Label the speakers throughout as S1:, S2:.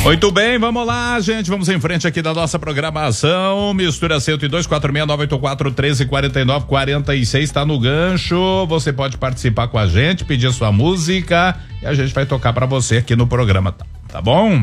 S1: Muito bem, vamos lá, gente, vamos em frente aqui da nossa programação, mistura 102, 46984 1349 46, tá no gancho, você pode participar com a gente, pedir sua música e a gente vai tocar pra você aqui no programa, tá bom?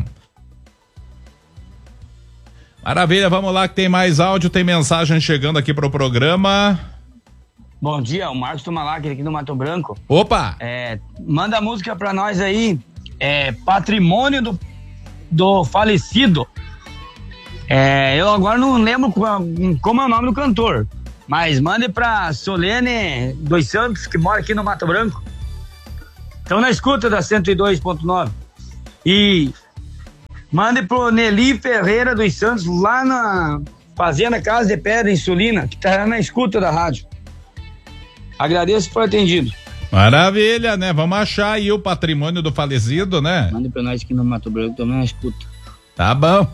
S1: Maravilha, vamos lá que tem mais áudio, tem mensagem chegando aqui pro programa.
S2: Bom dia, o Marcos Tomalac aqui do Mato Branco.
S1: Opa!
S2: Manda a música pra nós aí, Patrimônio do Falecido. Eu agora não lembro como é o nome do cantor, mas mande pra Solene dos Santos, que mora aqui no Mato Branco. Então na escuta da 102.9. E mande pro Nelly Ferreira dos Santos, lá na Fazenda Casa de Pedra, em Sulina, que tá na escuta da rádio. Agradeço por atendido.
S1: Maravilha, né? Vamos achar aí o patrimônio do falecido, né?
S2: Manda pra nós aqui no Mato Branco, também na escuta.
S1: Tá bom.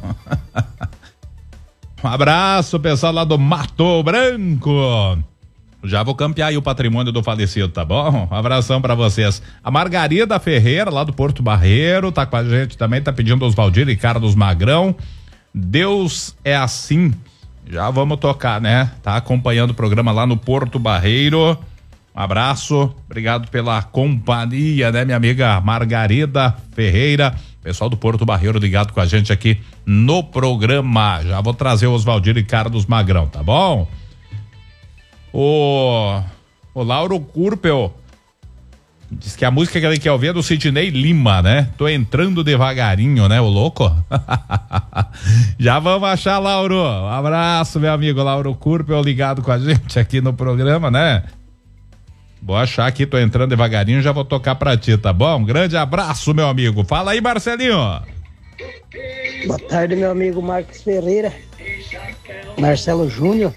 S1: Um abraço, pessoal lá do Mato Branco. Já vou campear aí o patrimônio do falecido, tá bom? Um abração pra vocês. A Margarida Ferreira, lá do Porto Barreiro, tá com a gente também, tá pedindo os Valdir e Carlos Magrão. Deus é assim. Já vamos tocar, né? Tá acompanhando o programa lá no Porto Barreiro. Um abraço, obrigado pela companhia, né, minha amiga Margarida Ferreira, pessoal do Porto Barreiro ligado com a gente aqui no programa. Já vou trazer o Oswaldir e Carlos Magrão, tá bom? O Lauro Kurpel diz que a música que ele quer ouvir é do Sidney Lima, né? Tô entrando devagarinho, né, o louco? Já vamos achar, Lauro. Um abraço, meu amigo Lauro Kurpel ligado com a gente aqui no programa, né? Vou achar aqui, tô entrando devagarinho, já vou tocar pra ti, tá bom? Grande abraço, meu amigo. Fala aí, Marcelinho.
S3: Boa tarde, meu amigo Marcos Ferreira. Marcelo Júnior.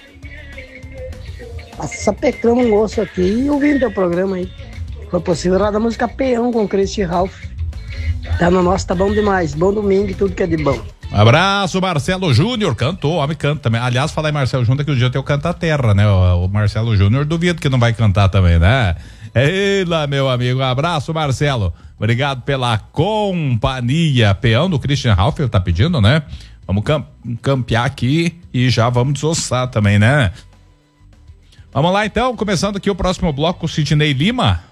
S3: Sapecamos um osso aqui e ouvindo teu programa aí. Foi possível lá da música Peão com Christian Ralph. Tá no nosso, tá bom demais. Bom domingo e tudo que é de bom.
S1: Abraço, Marcelo Júnior, cantou, homem canta também. Aliás, falar em Marcelo Júnior, que o dia tem o Canta Terra, né? O Marcelo Júnior, duvido que não vai cantar também, né? Eila, meu amigo, abraço, Marcelo. Obrigado pela companhia. Peão do Christian Ralph, ele tá pedindo, né? Vamos campear aqui e já vamos desossar também, né? Vamos lá então, começando aqui o próximo bloco com o Sidney Lima.